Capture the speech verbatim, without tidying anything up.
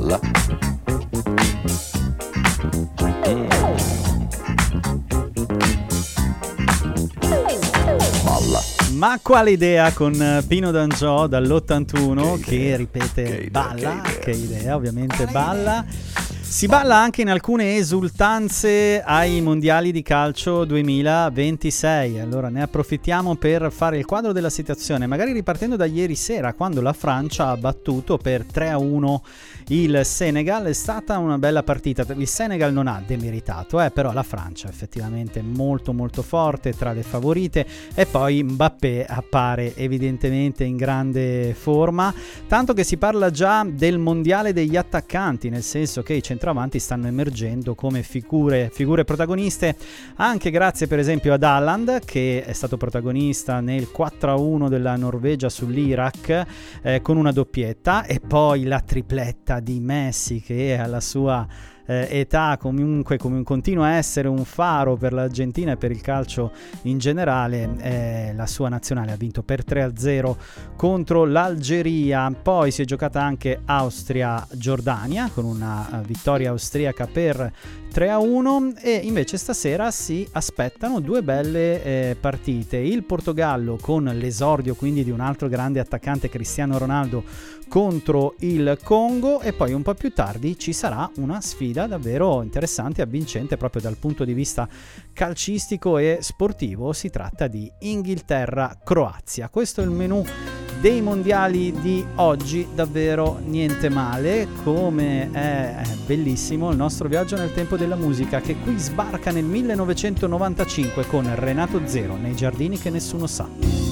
balla. Mm. Balla. Ma quale idea con Pino D'Angiò dall'ottantuno che, che ripete che idea, balla, che idea. che idea, ovviamente balla. Si balla anche in alcune esultanze ai mondiali di calcio duemilaventisei, allora ne approfittiamo per fare il quadro della situazione, magari ripartendo da ieri sera quando la Francia ha battuto per tre a uno il Senegal. È stata una bella partita, il Senegal non ha demeritato, eh, però la Francia effettivamente molto molto forte, tra le favorite, e poi Mbappé appare evidentemente in grande forma, tanto che si parla già del mondiale degli attaccanti, nel senso che i centravanti stanno emergendo come figure, figure protagoniste, anche grazie per esempio ad Haaland, che è stato protagonista nel quattro a uno della Norvegia sull'Iraq eh, con una doppietta, e poi la tripletta di Messi, che alla sua eh, età comunque com- continua a essere un faro per l'Argentina e per il calcio in generale. Eh, la sua nazionale ha vinto per tre a zero contro l'Algeria. Poi si è giocata anche Austria-Giordania con una uh, vittoria austriaca per tre a uno, e invece stasera si aspettano due belle eh, partite. Il Portogallo con l'esordio quindi di un altro grande attaccante, Cristiano Ronaldo, contro il Congo, e poi un po' più tardi ci sarà una sfida davvero interessante e avvincente proprio dal punto di vista calcistico e sportivo. Si tratta di Inghilterra-Croazia. Questo è il menù dei mondiali di oggi, davvero niente male. Come è bellissimo il nostro viaggio nel tempo della musica, che qui sbarca nel millenovecentonovantacinque con Renato Zero, Nei giardini che nessuno sa.